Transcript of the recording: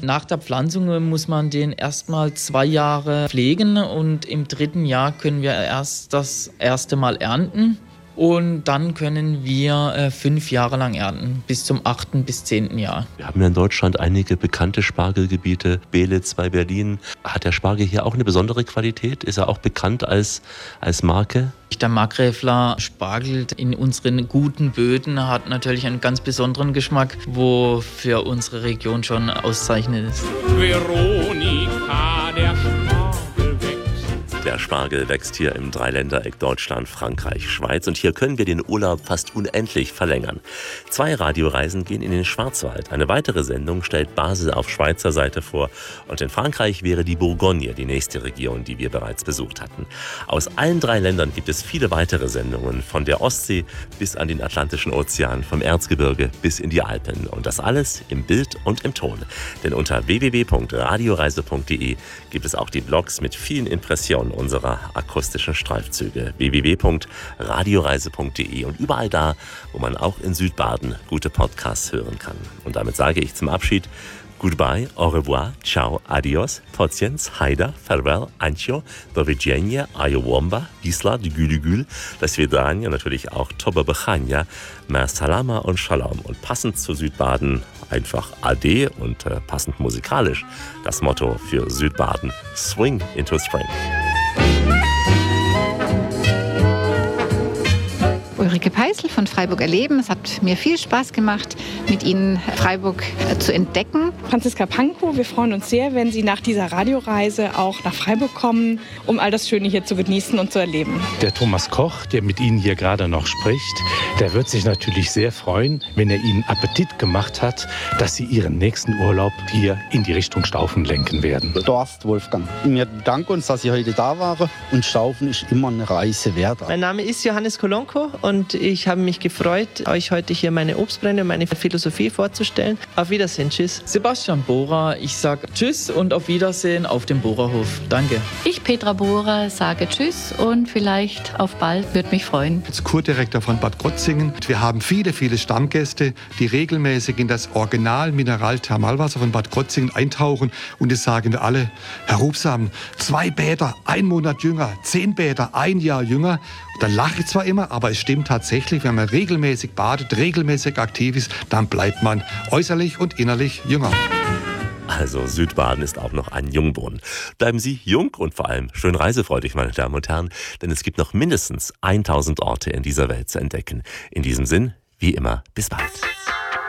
Nach der Pflanzung muss man den erstmal 2 Jahre pflegen und im 3. Jahr können wir erst das erste Mal ernten. Und dann können wir 5 Jahre lang ernten, bis zum 8. bis 10. Jahr. Wir haben ja in Deutschland einige bekannte Spargelgebiete, Belitz bei Berlin. Hat der Spargel hier auch eine besondere Qualität? Ist er auch bekannt als Marke? Der Markgräfler Spargel in unseren guten Böden hat natürlich einen ganz besonderen Geschmack, wo für unsere Region schon auszeichnend ist. Veronika, der Spargel wächst hier im Dreiländereck Deutschland, Frankreich, Schweiz. Und hier können wir den Urlaub fast unendlich verlängern. 2 Radioreisen gehen in den Schwarzwald. Eine weitere Sendung stellt Basel auf Schweizer Seite vor. Und in Frankreich wäre die Bourgogne die nächste Region, die wir bereits besucht hatten. Aus allen 3 Ländern gibt es viele weitere Sendungen. Von der Ostsee bis an den Atlantischen Ozean, vom Erzgebirge bis in die Alpen. Und das alles im Bild und im Ton. Denn unter www.radioreise.de gibt es auch die Blogs mit vielen Impressionen unserer akustischen Streifzüge. www.radioreise.de und überall da, wo man auch in Südbaden gute Podcasts hören kann. Und damit sage ich zum Abschied Goodbye, au revoir, ciao, adios, Potjens, Haida, farewell, ancio, do widzenia, ayowomba, Wisla, die Gülügül, das Vidania, natürlich auch Toba Bechania, Ma Salama und Shalom. Und passend zu Südbaden einfach Ade und passend musikalisch das Motto für Südbaden, Swing into Spring. Ulrike Peißl von Freiburg erleben. Es hat mir viel Spaß gemacht, mit Ihnen Freiburg zu entdecken. Franziska Pankow, wir freuen uns sehr, wenn Sie nach dieser Radioreise auch nach Freiburg kommen, um all das Schöne hier zu genießen und zu erleben. Der Thomas Koch, der mit Ihnen hier gerade noch spricht, der wird sich natürlich sehr freuen, wenn er Ihnen Appetit gemacht hat, dass Sie Ihren nächsten Urlaub hier in die Richtung Staufen lenken werden. Dorst Wolfgang. Wir danken uns, dass Sie heute da waren und Staufen ist immer eine Reise wert. Mein Name ist Johannes Kolonko und ich habe mich gefreut, euch heute hier meine Obstbrände und meine Philosophie vorzustellen. Auf Wiedersehen, tschüss. Sebastian Bohrer, ich sage tschüss und auf Wiedersehen auf dem Bohrerhof. Danke. Ich, Petra Bohrer, sage tschüss und vielleicht auf bald, würde mich freuen. Als Kurdirektor von Bad Krozingen. Wir haben viele, viele Stammgäste, die regelmäßig in das Original Mineralthermalwasser von Bad Krozingen eintauchen und das sagen wir alle, Herr Rubsam, 2 Bäder, 1 Monat jünger, 10 Bäder, 1 Jahr jünger. Da lache ich zwar immer, aber es stimmt tatsächlich, wenn man regelmäßig badet, regelmäßig aktiv ist, dann bleibt man äußerlich und innerlich jünger. Also Südbaden ist auch noch ein Jungbrunnen. Bleiben Sie jung und vor allem schön reisefreudig, meine Damen und Herren, denn es gibt noch mindestens 1000 Orte in dieser Welt zu entdecken. In diesem Sinn, wie immer, bis bald.